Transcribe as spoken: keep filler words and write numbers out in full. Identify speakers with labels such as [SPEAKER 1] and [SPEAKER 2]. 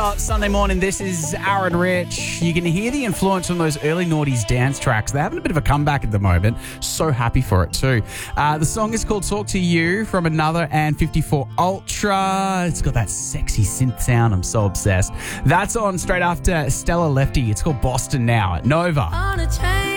[SPEAKER 1] up Sunday morning. This is Aaron Rich. You can hear the influence from those early noughties dance tracks. They're having a bit of a comeback at the moment. So happy for it too. Uh, the song is called Talk to You from another and fifty-four Ultra. It's got that sexy synth sound. I'm so obsessed. That's on straight after Stella Lefty. It's called Boston now at Nova.
[SPEAKER 2] On a train.